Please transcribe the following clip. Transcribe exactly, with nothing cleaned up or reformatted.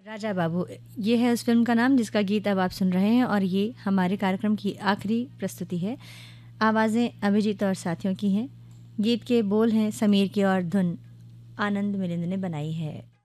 राजा बाबू, ये है उस फ़िल्म का नाम जिसका गीत अब आप सुन रहे हैं और ये हमारे कार्यक्रम की आखिरी प्रस्तुति है। आवाज़ें अभिजीत और साथियों की हैं। गीत के बोल हैं समीर की और धुन आनंद मिलिंद ने बनाई है।